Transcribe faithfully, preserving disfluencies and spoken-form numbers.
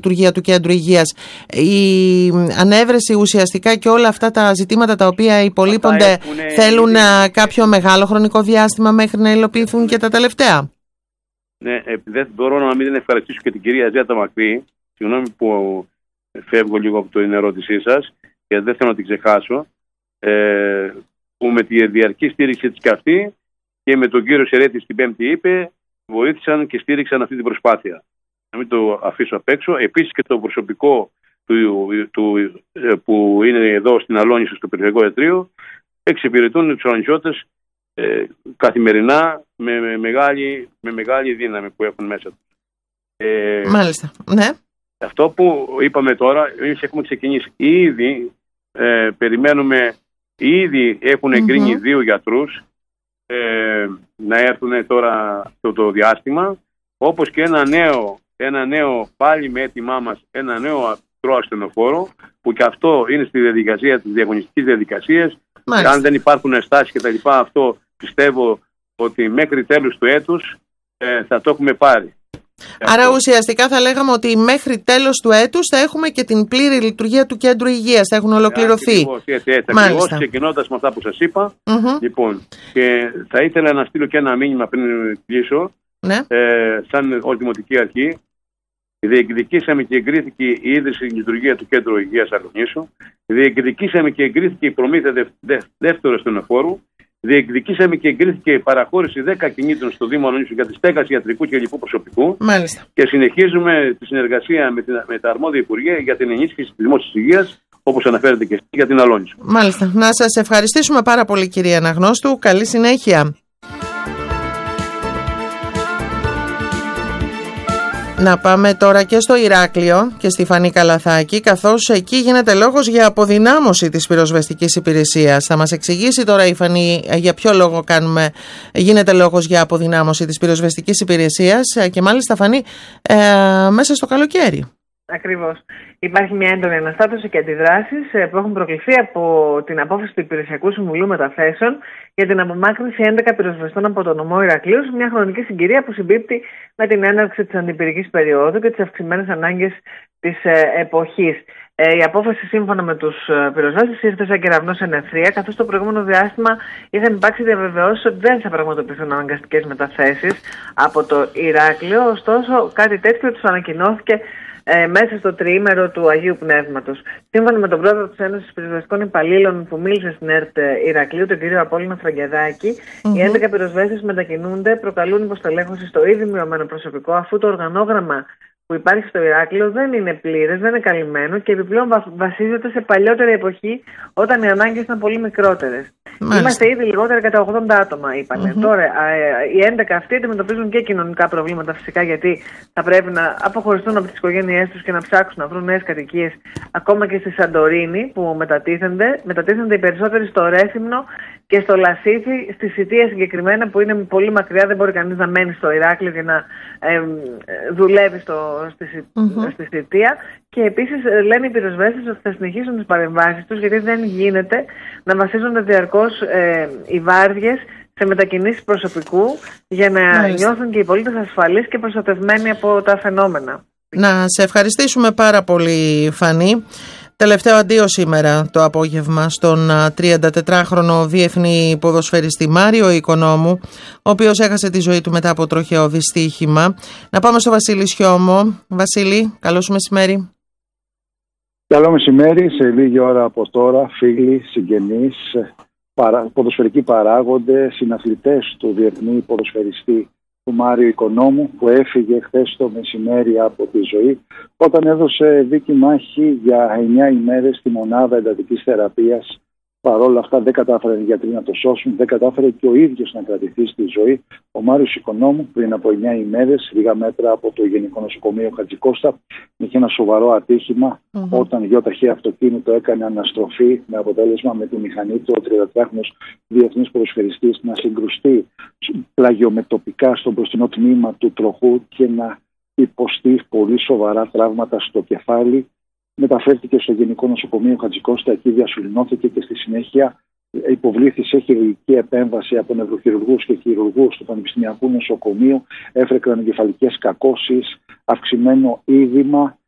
λειτουργία του κέντρου υγείας. Η ανέβρεση ουσιαστικά και όλα αυτά τα ζητήματα τα οποία υπολείπονται θέλουν είναι... κάποιο μεγάλο χρονικό διάστημα μέχρι να υλοποιηθούν και τα τελευταία. Ναι, δεν μπορώ να μην ευχαριστήσω και την κυρία Ζέτα Μακρύ. Συγγνώμη που φεύγω λίγο από την ερώτησή σας και δεν θέλω να την ξεχάσω. Ε, που με τη διαρκή στήριξη της και αυτή και με τον κύριο Σερέτη στην Πέμπτη είπε, βοήθησαν και στήριξαν αυτή την προσπάθεια. Να μην το αφήσω απ' έξω. Επίσης και το προσωπικό του, του, που είναι εδώ στην Αλόνισο στο Περιφερειακό Ιατρείο εξυπηρετούν τους αλονισιώτες ε, καθημερινά με, με, μεγάλη, με μεγάλη δύναμη που έχουν μέσα τους. Ε, Μάλιστα, ναι. Αυτό που είπαμε τώρα, εμείς έχουμε ξεκινήσει ήδη, ε, περιμένουμε, ήδη έχουν εγκρίνει mm-hmm. δύο γιατρούς ε, να έρθουν τώρα το, το διάστημα, όπως και ένα νέο, ένα νέο πάλι με έτοιμά μας, ένα νέο ατρό ασθενοφόρο, που και αυτό είναι στη διαδικασία της διαγωνιστικής διαδικασίας. Αν δεν υπάρχουν ενστάσεις και τα λοιπά, αυτό πιστεύω ότι μέχρι τέλους του έτους ε, θα το έχουμε πάρει. Άρα αυτό. Ουσιαστικά θα λέγαμε ότι μέχρι τέλος του έτους θα έχουμε και την πλήρη λειτουργία του κέντρου υγείας, θα έχουν ολοκληρωθεί. Ακριβώς, έτσι, έτσι. Ακριβώς, ξεκινώντας με αυτά που σας είπα. Mm-hmm. Λοιπόν, και θα ήθελα να στείλω και ένα μήνυμα πριν κλείσω, ναι. ε, σαν ορθιμοτική αρχή. Διεκδικήσαμε και εγκρίθηκε η ίδρυση λειτουργία του Κέντρου Υγείας Αλονίσου. Διεκδικήσαμε και εγκρίθηκε η προμήθεια δε, δε, δεύτερου ασθενοφόρου. Διεκδικήσαμε και εγκρίθηκε η παραχώρηση δέκα κινήτων στο Δήμο Αλονίσου για τη στέγαση ιατρικού και λοιπού προσωπικού. Μάλιστα. Και συνεχίζουμε τη συνεργασία με, την, με τα αρμόδια Υπουργεία για την ενίσχυση της δημόσιας υγείας, όπως αναφέρετε και εσείς, για την Αλόνισο. Μάλιστα. Να σας ευχαριστήσουμε πάρα πολύ, κυρία Αναγνώστου. Καλή συνέχεια. Να πάμε τώρα και στο Ηράκλειο και στη Φανή Καλαθάκη, καθώς εκεί γίνεται λόγος για αποδυνάμωση της πυροσβεστικής υπηρεσίας. Θα μας εξηγήσει τώρα η Φανή για ποιο λόγο κάνουμε, γίνεται λόγος για αποδυνάμωση της πυροσβεστικής υπηρεσίας και μάλιστα, Φανή, ε, μέσα στο καλοκαίρι. Ακριβώς. Υπάρχει μια έντονη αναστάτωση και αντιδράσεις που έχουν προκληθεί από την απόφαση του Υπηρεσιακού Συμβουλίου Μεταθέσεων για την απομάκρυνση έντεκα πυροσβεστών από το νομό Ηρακλείου σε μια χρονική συγκυρία που συμπίπτει με την έναρξη της αντιπυρικής περίοδου και τις αυξημένες ανάγκες της εποχής. Η απόφαση, σύμφωνα με τους πυροσβέστες, ήρθε σαν κεραυνός εν ευθεία, καθώς το προηγούμενο διάστημα είχαν υπάρξει διαβεβαιώσεις ότι δεν θα πραγματοποιηθούν αναγκαστικές μεταθέσεις από το Ηράκλειο. Ωστόσο, κάτι τέτοιο τους ανακοινώθηκε Ε, μέσα στο τριήμερο του Αγίου Πνεύματος. Σύμφωνα με τον πρόεδρο της Ένωσης Πυροσβεστικών Υπαλλήλων που μίλησε στην ΕΡΤ Ηρακλείου, τον κύριο Απόλλωνα Φραγκεδάκη, mm-hmm. οι έντεκα πυροσβέστες μετακινούνται, προκαλούν υποστελέχωση στο ήδη μειωμένο προσωπικό, αφού το οργανόγραμμα που υπάρχει στο Ηράκλειο δεν είναι πλήρες, δεν είναι καλυμμένο και επιπλέον βασίζεται σε παλιότερη εποχή όταν οι ανάγκες ήταν πολύ μικρότερες. Μάλιστα. Είμαστε ήδη λιγότερα κατά ογδόντα άτομα, είπανε. Mm-hmm. Τώρα, οι έντεκα αυτοί αντιμετωπίζουν και κοινωνικά προβλήματα φυσικά, γιατί θα πρέπει να αποχωριστούν από τις οικογένειές τους και να ψάξουν να βρουν νέες κατοικίες. Ακόμα και στη Σαντορίνη που μετατίθενται, μετατίθενται οι περισσότεροι στο Ρέθυμνο και στο Λασίθι, στη Σιτία συγκεκριμένα, που είναι πολύ μακριά, δεν μπορεί κανείς να μένει στο Ηράκλειο και να ε, δουλεύει στο, στη, mm-hmm. στη Σιτία. Και επίσης λένε οι πυροσβέστες ότι θα συνεχίσουν τις παρεμβάσεις τους, γιατί δεν γίνεται να βασίζονται διαρκώς ε, οι βάρδιες σε μετακινήσεις προσωπικού για να Μάλιστα. νιώθουν και οι πολίτες ασφαλείς και προστατευμένοι από τα φαινόμενα. Να σε ευχαριστήσουμε πάρα πολύ, Φανή. Τελευταίο αντίο σήμερα το απόγευμα στον τριαντατετράχρονο διεθνή ποδοσφαιριστή Μάριο Οικονόμου, ο οποίος έχασε τη ζωή του μετά από τροχαίο δυστύχημα. Να πάμε στο Βασίλη Σιώμο. Βασίλη, καλό σου μεσημέρι. Καλό μεσημέρι. Σε λίγη ώρα από τώρα, φίλοι, συγγενείς, παρα, ποδοσφαιρικοί παράγοντες, συναθλητές του διεθνή ποδοσφαιριστή του Μάριο Οικονόμου, που έφυγε χθες το μεσημέρι από τη ζωή όταν έδωσε δίκη μάχη για εννιά ημέρες στη μονάδα εντατικής θεραπείας. Παρ' όλα αυτά δεν κατάφεραν οι γιατροί να το σώσουν, δεν κατάφερε και ο ίδιος να κρατηθεί στη ζωή. Ο Μάριος Οικονόμου πριν από εννιά ημέρες, λίγα μέτρα από το Γενικό Νοσοκομείο Χατζικώστα, είχε ένα σοβαρό ατύχημα mm-hmm. όταν γιο ταχύ αυτοκίνητο έκανε αναστροφή, με αποτέλεσμα με τη μηχανή του ο τριαντατετράχρονος διεθνής ποδοσφαιριστής να συγκρουστεί πλαγιομετωπικά στο μπροστινό τμήμα του τροχού και να υποστεί πολύ σοβαρά τραύματα στο κεφάλι. Μεταφέρθηκε στο Γενικό Νοσοκομείο Χατζικώστα, εκεί διασωληνώθηκε και στη συνέχεια υποβλήθη σε χειρουργική επέμβαση από νευροχειρουργούς και χειρουργούς του Πανεπιστημιακού Νοσοκομείου. Έφερε κρανιογκεφαλικές κακώσεις, αυξημένο είδημα